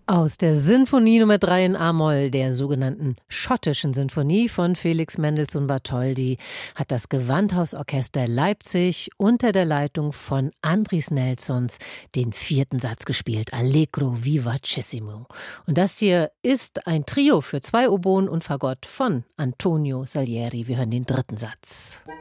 Aus der Sinfonie Nummer 3 in A-Moll, der sogenannten schottischen Sinfonie von Felix Mendelssohn Bartholdy, hat das Gewandhausorchester Leipzig unter der Leitung von Andris Nelsons den 4. Satz gespielt, Allegro vivacissimo. Und das hier ist ein Trio für 2 Oboen und Fagott von Antonio Salieri. Wir hören den 3. Satz.